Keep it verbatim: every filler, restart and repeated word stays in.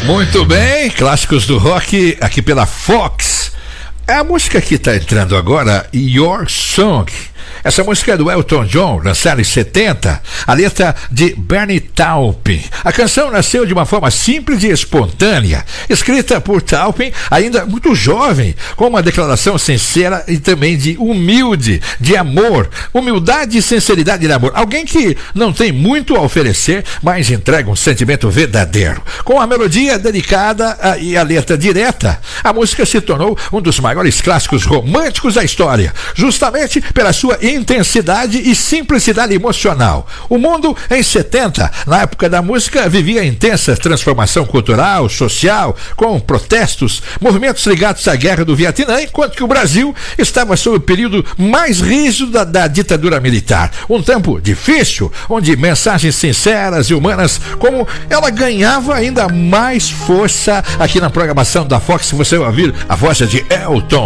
Muito bem, clássicos do rock aqui pela Fox. A música que está entrando agora, Your Song. Essa música é do Elton John, lançada em setenta, a letra de Bernie Taupin. A canção nasceu de uma forma simples e espontânea, escrita por Taupin, ainda muito jovem, com uma declaração sincera e também de humilde, de amor, humildade e sinceridade de amor. Alguém que não tem muito a oferecer, mas entrega um sentimento verdadeiro. Com a melodia dedicada a, e a letra direta, a música se tornou um dos maiores clássicos românticos da história, justamente pela sua intensidade e simplicidade emocional. O mundo em setenta, na época da música, vivia intensa transformação cultural, social, com protestos, movimentos ligados à guerra do Vietnã, enquanto que o Brasil estava sob o período mais rígido da, da ditadura militar. Um tempo difícil, onde mensagens sinceras e humanas, como ela ganhava ainda mais força aqui na programação da Fox. Você vai ouvir a voz de Elton